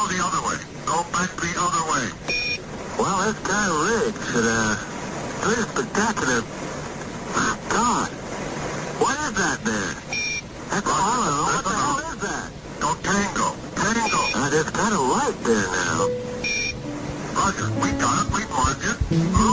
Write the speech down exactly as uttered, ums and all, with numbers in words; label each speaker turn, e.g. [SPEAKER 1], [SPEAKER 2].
[SPEAKER 1] go the other way. Go back the other way.
[SPEAKER 2] Well, this guy Riggs at uh, pretty spectacular. My God. What is that there? That's
[SPEAKER 1] Roger,
[SPEAKER 2] Apollo. What
[SPEAKER 1] that's
[SPEAKER 2] the hell
[SPEAKER 1] enough.
[SPEAKER 2] is that?
[SPEAKER 1] Go Tango. Tango.
[SPEAKER 2] Uh, there's kind of light there now.
[SPEAKER 1] Roger, we got it. We marked it.